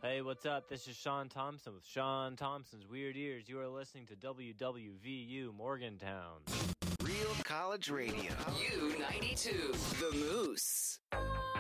Hey, what's up? This is Sean Thompson with Sean Thompson's Weird Ears. You are listening to WWVU Morgantown. Real College Radio. U92, The Moose.